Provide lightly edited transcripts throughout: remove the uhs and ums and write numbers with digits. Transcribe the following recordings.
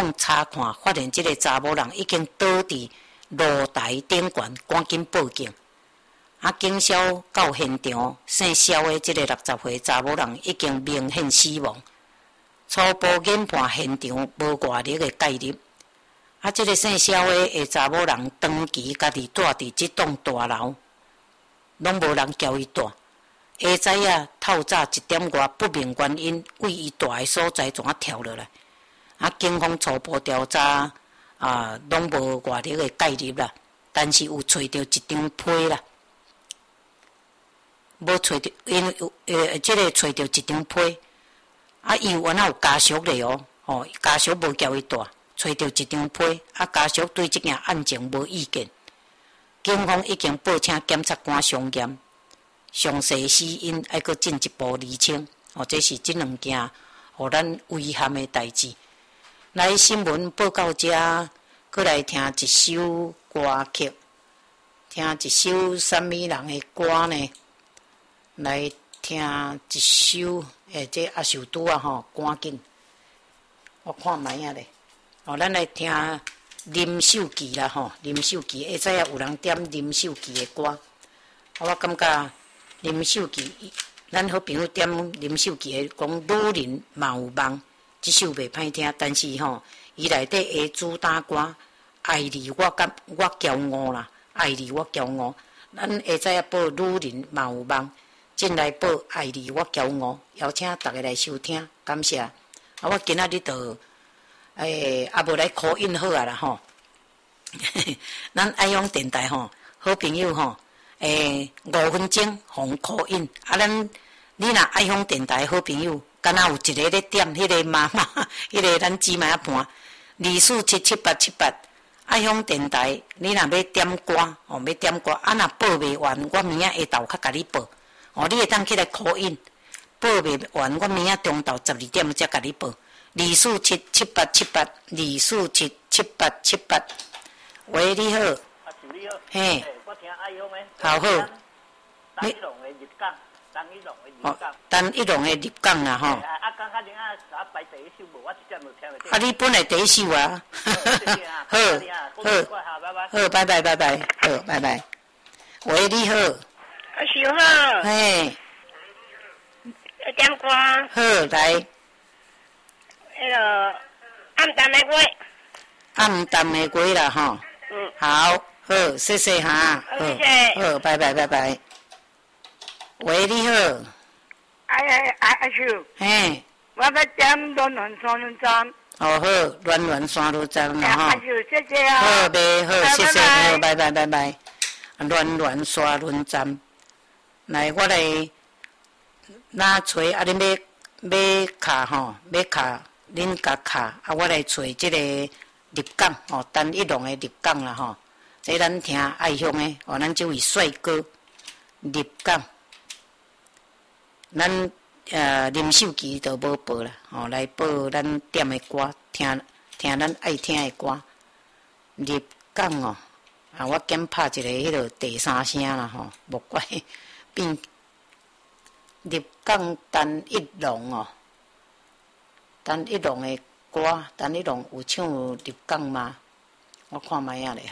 警查看，发现这个查某人已经倒伫露台顶悬，赶紧报警。警消到现场，姓肖的这个60岁查某人已经明显死亡。初步研判现场无外力的介入。这个姓肖的查某人长期家己住伫这栋大楼，拢无人叫伊住。下早啊，透早1点外，不明原因为伊住的所在怎啊跳落来？警方初步调查拢无外力的介入啦，但是有找到一张被啦。无找到，因这个找到一张被，伊原来有家属咧哦，家属无叫伊住，找到一张被，家属对这件案情无意见。警方已经报请检察官详验，详细死因还阁进一步厘清。这是这两件互咱遗憾的代志。来新闻报到这，阁来听一首歌曲，听一首什么人的歌呢？来听一首，这也是拄啊赶紧，我看卖啊咧。咱来听林秀琪啦林秀琪，会知影有人点林秀琪的歌，我感觉林秀琪，咱好朋友点林秀琪的，讲女人嘛有梦，这首袂歹听，但是伊内底的主打歌，爱你我骄傲啦，爱你我骄傲，咱会知影报女人嘛有梦。进来报爱你我骄傲，邀请大家来收听，感谢。我今仔日就无来call in好啊啦咱爱用电台好朋友5分钟互call in，你若爱用电台好朋友，敢若有一个咧点迄个妈妈，迄个咱姊妹盘24777878，爱用电台，你若要点歌要点歌，若报袂完，我明仔下昼较甲你报。你会当起来call in，报袂完，我明仔中昼12点才甲你报。24777878，24777878。喂，你好。 你好。 嘿。 我听爱用的。 好。 陈一龙的入港， 陈一龙的入港啊刚才恁排第一首无，我一点无听到。 你本来第一首啊。好，拜拜。好，拜拜。喂，你好。 小好。 嘿。 点歌。 好，来。 迄个暗淡的歌。 暗淡的歌啦好，谢谢哈。 谢谢。 好，拜拜。喂，你好。 阿叔。 嘿。 我要点暖暖三轮站。 好，暖暖三轮站啦阿叔，谢谢啊。 好，谢谢，好，拜拜。暖暖三轮站。来，我来拿找恁要卡要卡恁甲卡我来找这个入港陈一龙的入港啦这咱听爱乡的咱这位帅哥入港，咱林秀琪就无报啦来报咱点的歌，听咱爱听的歌。入港我减拍一个迄个第三声啦无怪。并入港陈一龙陈一龙的歌，陈一龙有唱入港吗？我看卖啊咧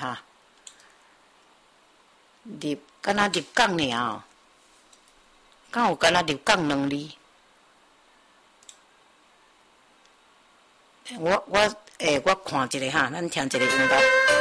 敢若入港尔敢有敢若入港2字？我看一个咱听一个音乐。